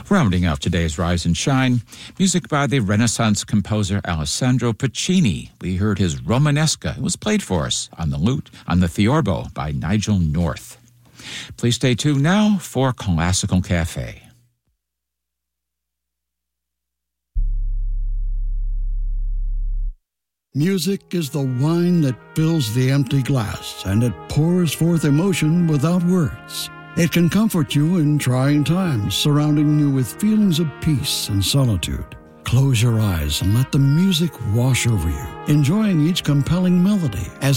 Rounding out today's Rise and Shine, music by the Renaissance composer Alessandro Pacini. We heard his Romanesca. It was played for us on the lute on the Theorbo by Nigel North. Please stay tuned now for Classical Cafe. Music is the wine that fills the empty glass, and it pours forth emotion without words. It can comfort you in trying times, surrounding you with feelings of peace and solitude. Close your eyes and let the music wash over you, enjoying each compelling melody as